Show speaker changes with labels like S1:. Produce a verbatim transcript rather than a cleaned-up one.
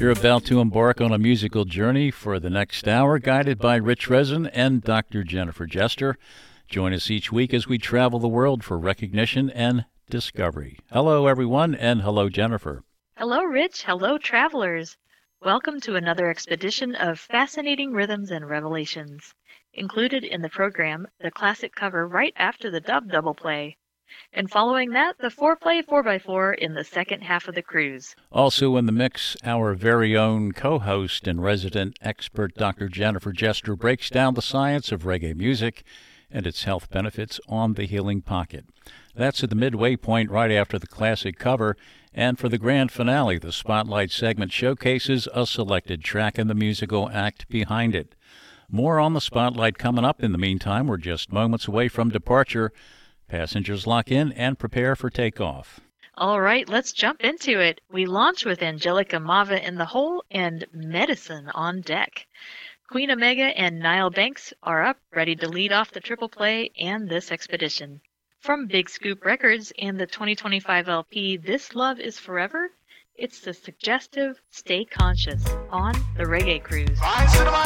S1: You're about to embark on a musical journey for the next hour, guided by Rich Rezin and Doctor Jennifer Jester. Join us each week as we travel the world for recognition and discovery. Hello, everyone, and hello, Jennifer.
S2: Hello, Rich. Hello, travelers. Welcome to another expedition of fascinating rhythms and revelations. Included in the program, the classic cover right after the dub double play. And following that, the four-play four by four in the second half of the cruise.
S1: Also in the mix, our very own co-host and resident expert, Doctor Jennifer Jester, breaks down the science of reggae music and its health benefits on the Healing Pocket. That's at the midway point right after the classic cover. And for the grand finale, the Spotlight segment showcases a selected track and the musical act behind it. More on the Spotlight coming up. In the meantime, we're just moments away from departure. Passengers lock in and prepare for takeoff.
S2: All right, let's jump into it. We launch with Angelica Mava in the hole and Medicine on deck. Queen Omega and Nile Banks are up, ready to lead off the triple play and this expedition. From Big Scoop Records and the twenty twenty-five L P This Love Is Forever, it's the suggestive Stay Conscious on the Reggae Cruise.